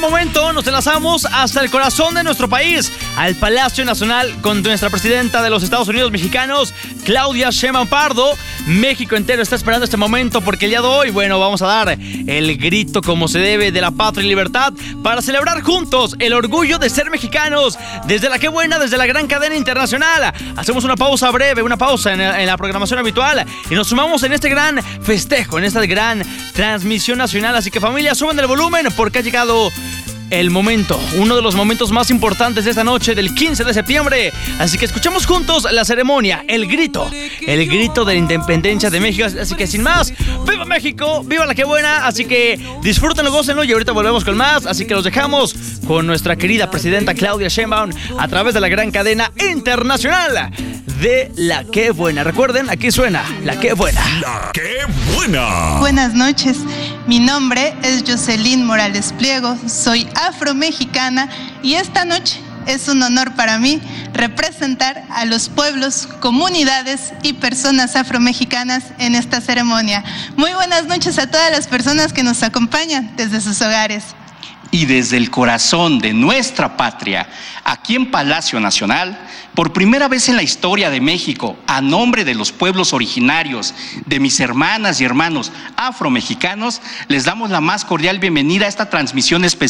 momento nos enlazamos hasta el corazón de nuestro país, al Palacio Nacional, con nuestra presidenta de los Estados Unidos mexicanos, Claudia Sheinbaum Pardo. México entero está esperando este momento porque el día de hoy, vamos a dar el grito como se debe de la patria y libertad para celebrar juntos el orgullo de ser mexicanos. Desde la Qué Buena, desde la gran cadena internacional. Hacemos una pausa breve, una pausa en la programación habitual y nos sumamos en este gran festejo, en esta gran transmisión nacional. Así que familia, suban el volumen porque ha llegado el momento, uno de los momentos más importantes de esta noche del 15 de septiembre. Así que escuchamos juntos la ceremonia, el grito de la independencia de México. Así que sin más, ¡viva México! ¡Viva la Qué Buena! Así que disfrútenlo, gócenlo y ahorita volvemos con más. Así que los dejamos con nuestra querida presidenta Claudia Sheinbaum a través de la gran cadena internacional de La Qué Buena. Recuerden, aquí suena La Qué Buena. La Qué Buena. Buenas noches, mi nombre es Jocelyn Morales Pliego, soy afromexicana y esta noche es un honor para mí representar a los pueblos, comunidades y personas afromexicanas en esta ceremonia. Muy buenas noches a todas las personas que nos acompañan desde sus hogares. Y desde el corazón de nuestra patria, aquí en Palacio Nacional, por primera vez en la historia de México, a nombre de los pueblos originarios, de mis hermanas y hermanos afromexicanos, les damos la más cordial bienvenida a esta transmisión especial